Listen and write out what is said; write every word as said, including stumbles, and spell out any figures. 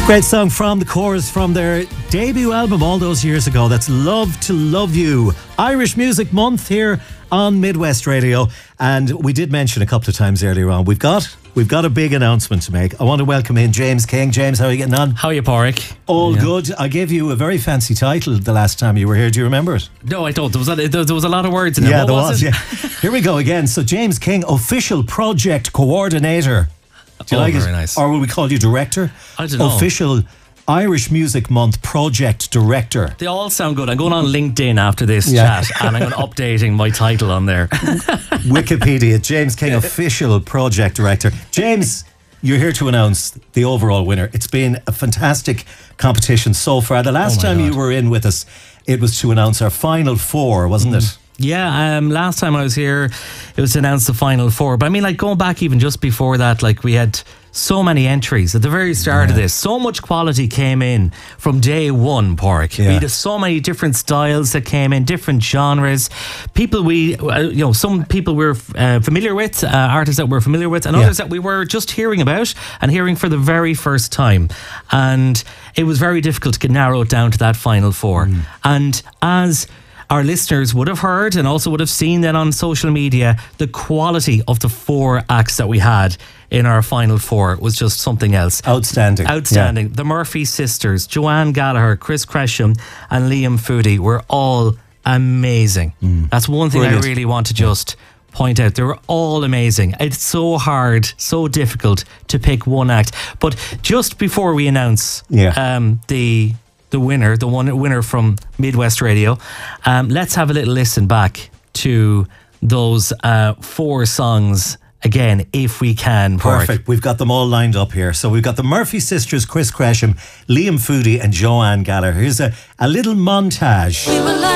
Great song from the Corrs from their debut album all those years ago. That's Love to Love You. Irish Music Month here on Midwest Radio. And we did mention a couple of times earlier on, we've got we've got a big announcement to make. I want to welcome in James King. James, how are you getting on? How are you, Pádraig? All yeah. good. I gave you a very fancy title the last time you were here. Do you remember it? No, I don't. There was a, there was a lot of words in it. Yeah, what there was, was. Yeah. Here we go again. So James King, official project coordinator. Do you oh, like very it? Nice. Or will we call you director? I don't know. Official Irish Music Month project director. They all sound good. I'm going on LinkedIn after this Yeah. chat and I'm going to updating my title on there. Wikipedia, James King, official project director. James, you're here to announce the overall winner. It's been a fantastic competition so far. The last Oh my time God. you were in with us, it was to announce our final four, wasn't it? Yeah, um, last time I was here, it was to announce the final four. But I mean, like going back even just before that, like we had so many entries at the very start Yeah. of this. So much quality came in from day one, Pádraig. Yeah. We had so many different styles that came in, different genres. People we, uh, you know, some people we're uh, familiar with, uh, artists that we're familiar with, and Yeah. others that we were just hearing about and hearing for the very first time. And it was very difficult to get narrowed down to that final four. Mm. And as our listeners would have heard and also would have seen then on social media, the quality of the four acts that we had in our final four was just something else. Outstanding. Outstanding. The Murphy sisters, Joanne Gallagher, Chris Cresham and Liam Foodie were all amazing. Mm. That's one thing Brilliant. I really want to just point out. They were all amazing. It's so hard, so difficult to pick one act. But just before we announce Yeah. um, the... the winner, the one winner from Midwest Radio. Um, let's have a little listen back to those uh, four songs again, if we can. Perfect. We've got them all lined up here. So we've got the Murphy sisters, Chris Cresham, Liam Foodie and Joanne Gallagher. Here's a, a little montage.